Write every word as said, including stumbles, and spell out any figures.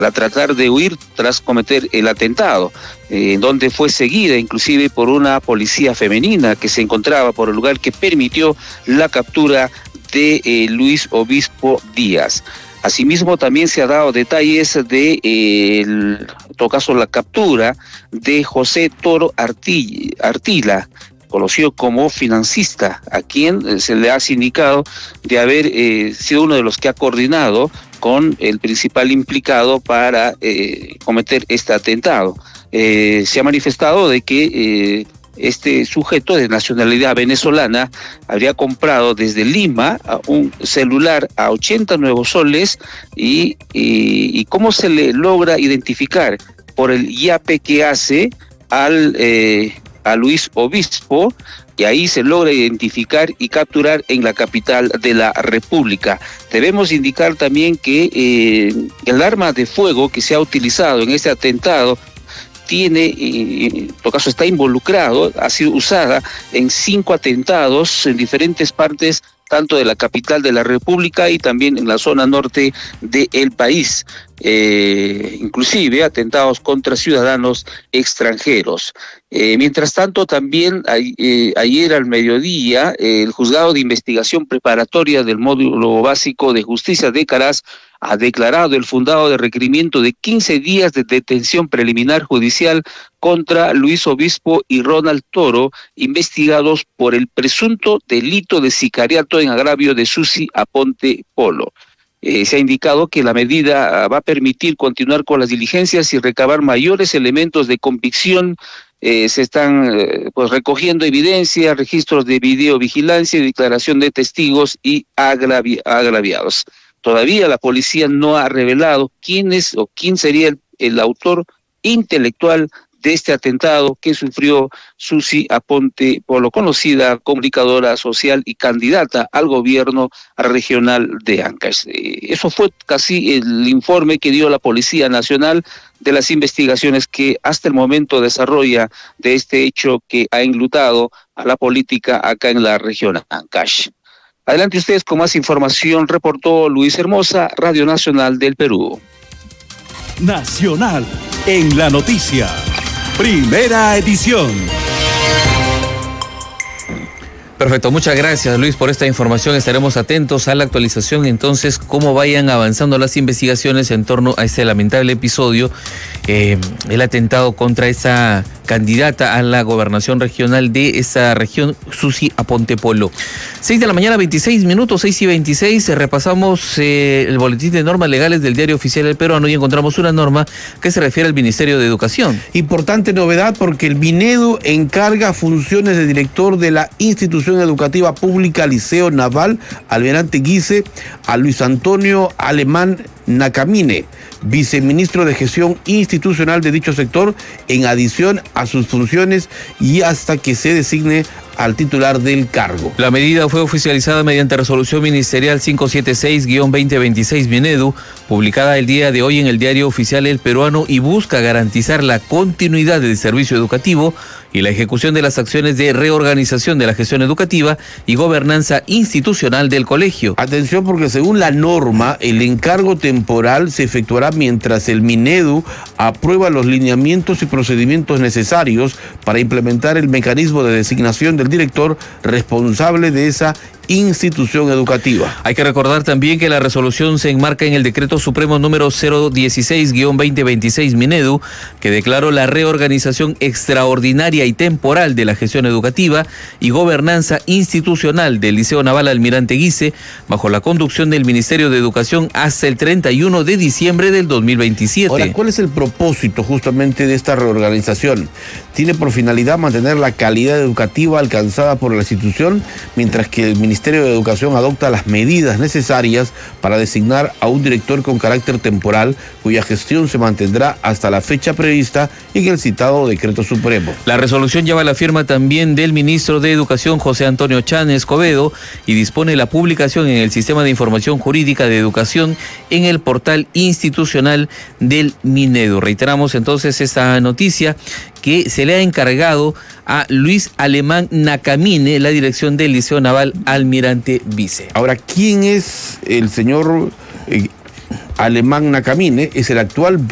para tratar de huir tras cometer el atentado, eh, donde fue seguida inclusive por una policía femenina que se encontraba por el lugar, que permitió la captura de eh, Luis Obispo Díaz. Asimismo, también se ha dado detalles de, eh, el, en todo caso, la captura de José Toro Artilla, Artila, conocido como financista, a quien se le ha sindicado de haber eh, sido uno de los que ha coordinado con el principal implicado para eh, cometer este atentado. Eh, se ha manifestado de que eh, este sujeto de nacionalidad venezolana habría comprado desde Lima un celular a ochenta nuevos soles y, y, y cómo se le logra identificar por el yape que hace al eh, a Luis Obispo, y ahí se logra identificar y capturar en la capital de la República. Debemos indicar también que eh, el arma de fuego que se ha utilizado en este atentado tiene, en todo caso está involucrado, ha sido usada en cinco atentados en diferentes partes, tanto de la capital de la República y también en la zona norte del país, eh, inclusive atentados contra ciudadanos extranjeros. Eh, mientras tanto, también eh, ayer al mediodía, eh, el Juzgado de Investigación Preparatoria del Módulo Básico de Justicia de Caraz ha declarado el fundado de requerimiento de quince días de detención preliminar judicial contra Luis Obispo y Ronald Toro, investigados por el presunto delito de sicariato en agravio de Susi Aponte Polo. Eh, se ha indicado que la medida va a permitir continuar con las diligencias y recabar mayores elementos de convicción. Eh, se están eh, pues recogiendo evidencia, registros de videovigilancia y declaración de testigos y agravi agraviados. Todavía la policía no ha revelado quién es o quién sería el, el autor intelectual de este atentado que sufrió Susi Aponte Polo, conocida comunicadora social y candidata al gobierno regional de Ancash. Eh, eso fue casi el informe que dio la Policía Nacional de las investigaciones que hasta el momento desarrolla de este hecho que ha enlutado a la política acá en la región Ancash. Adelante ustedes con más información, reportó Luis Hermosa, Radio Nacional del Perú. Nacional en la noticia, primera edición. Perfecto, muchas gracias Luis por esta información. Estaremos atentos a la actualización, entonces, cómo vayan avanzando las investigaciones en torno a este lamentable episodio, eh, el atentado contra esa candidata a la gobernación regional de esa región, Susi Aponte Polo. seis de la mañana, veintiséis minutos, seis y veintiséis, repasamos eh, el boletín de normas legales del Diario Oficial del Peruano y encontramos una norma que se refiere al Ministerio de Educación. Importante novedad porque el Minedu encarga funciones de director de la institución educativa pública Liceo Naval Almirante Guise a Luis Antonio Alemán Nacamine, viceministro de Gestión Institucional de dicho sector, en adición a sus funciones y hasta que se designe al titular del cargo. La medida fue oficializada mediante resolución ministerial quinientos setenta y seis guión veinte veintiséis Minedu, publicada el día de hoy en el Diario Oficial El Peruano, y busca garantizar la continuidad del servicio educativo y la ejecución de las acciones de reorganización de la gestión educativa y gobernanza institucional del colegio. Atención, porque según la norma, el encargo temporal se efectuará mientras el Minedu aprueba los lineamientos y procedimientos necesarios para implementar el mecanismo de designación del director responsable de esa institución educativa. Hay que recordar también que la resolución se enmarca en el Decreto Supremo número cero dieciséis guión veinte veintiséis Minedu, que declaró la reorganización extraordinaria y temporal de la gestión educativa y gobernanza institucional del Liceo Naval Almirante Guise, bajo la conducción del Ministerio de Educación hasta el treinta y uno de diciembre del dos mil veintisiete. Ahora, ¿cuál es el propósito justamente de esta reorganización? Tiene por finalidad mantener la calidad educativa alcanzada por la institución, mientras que el Ministerio de Educación adopta las medidas necesarias para designar a un director con carácter temporal, cuya gestión se mantendrá hasta la fecha prevista en el citado Decreto Supremo. La resolución lleva la firma también del ministro de Educación, José Antonio Chan Escobedo, y dispone la publicación en el Sistema de Información Jurídica de Educación en el portal institucional del Minedu. Reiteramos entonces esta noticia, que se le ha encargado a Luis Alemán Nacamine la dirección del Liceo Naval Almirante Guise. Ahora, ¿quién es el señor eh, Alemán Nacamine es el actual